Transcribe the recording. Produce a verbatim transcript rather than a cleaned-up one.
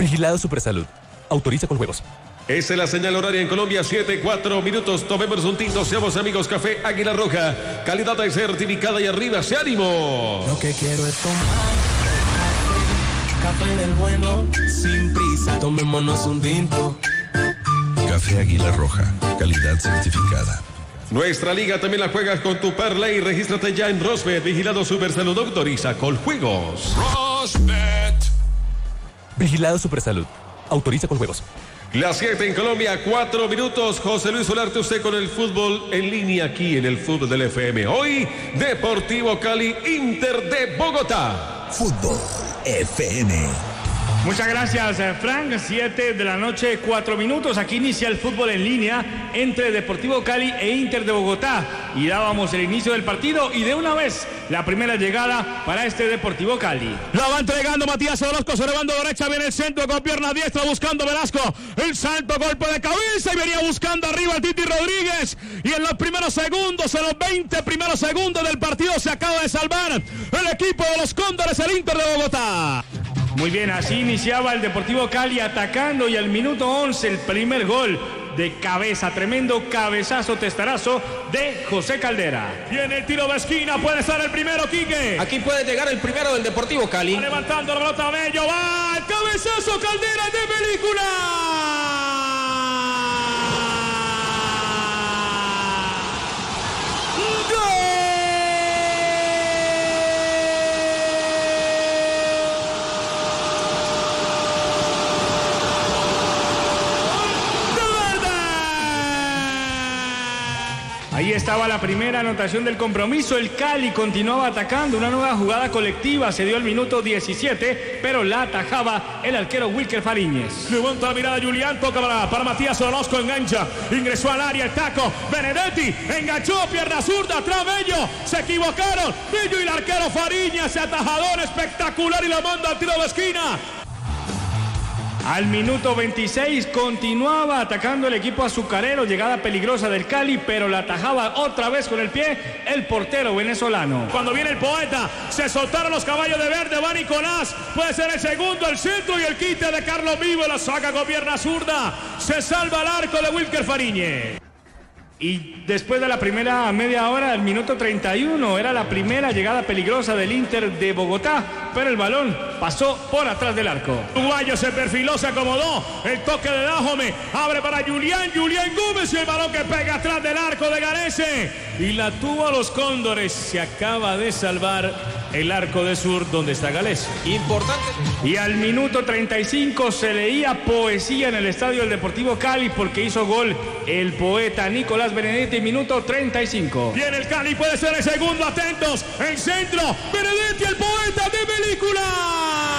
Vigilado Supersalud. Autoriza con juegos. Esa es la señal horaria en Colombia, siete, cuatro minutos. Tomemos un tinto, seamos amigos. Café Águila Roja, calidad certificada y arriba, ¡se ánimo! Lo que quiero es tomar café del bueno, sin prisa. Tomémonos un tinto. Café Águila Roja, calidad certificada. Nuestra liga también la juegas con tu Parlay. Regístrate ya en Rosbet. Vigilado Supersalud. Autoriza con juegos. Rosbet. Vigilado Supersalud. Autoriza con juegos. Las siete en Colombia, cuatro minutos. José Luis Solarte, usted con el fútbol en línea aquí en el Fútbol del F M. Hoy, Deportivo Cali, Inter de Bogotá. Fútbol F M. Muchas gracias, Frank. siete de la noche, cuatro minutos. Aquí inicia el fútbol en línea entre Deportivo Cali e Inter de Bogotá. Y dábamos el inicio del partido y de una vez la primera llegada para este Deportivo Cali. La va entregando Matías Orozco sobre banda derecha. Viene el centro con pierna diestra buscando Velasco. El salto, golpe de cabeza y venía buscando arriba el Titi Rodríguez. Y en los primeros segundos, en los veinte primeros segundos del partido se acaba de salvar el equipo de los Cóndores, el Inter de Bogotá. Muy bien, así iniciaba el Deportivo Cali atacando y al minuto once el primer gol de cabeza, tremendo cabezazo testarazo de José Caldera. Viene el tiro de esquina, puede ser el primero, Quique. Aquí puede llegar el primero del Deportivo Cali. Va levantando la pelota Bello, va el cabezazo Caldera de película. Ahí estaba la primera anotación del compromiso. El Cali continuaba atacando. Una nueva jugada colectiva se dio al minuto diecisiete, pero la atajaba el arquero Wilker Fariñez. Levanta la mirada Julián, toca para, para Matías Orozco, engancha, ingresó al área, el taco, Benedetti, enganchó, pierna zurda, atrás Bello, se equivocaron, Bello y el arquero Fariñez, atajador espectacular y la manda al tiro de esquina. Al minuto veintiséis continuaba atacando el equipo azucarero, llegada peligrosa del Cali, pero la atajaba otra vez con el pie el portero venezolano. Cuando viene el poeta, se soltaron los caballos de verde, va Nicolás, puede ser el segundo, el centro y el quite de Carlos Vivo, la saca con pierna zurda, se salva el arco de Wilker Fariñez. Y después de la primera media hora, el minuto treinta y uno, era la primera llegada peligrosa del Inter de Bogotá, pero el balón pasó por atrás del arco. Uruguayo se perfiló, se acomodó, el toque de Dajome, abre para Julián, Julián Gómez y el balón que pega atrás del arco de Garese. Y la tuvo a los Cóndores, se acaba de salvar el arco de sur donde está Gales. Importante. Y al minuto treinta y cinco se leía poesía en el estadio del Deportivo Cali porque hizo gol el poeta Nicolás Benedetti, minuto treinta y cinco. Viene el Cali, puede ser el segundo, atentos, el centro, Benedetti, el poeta de película.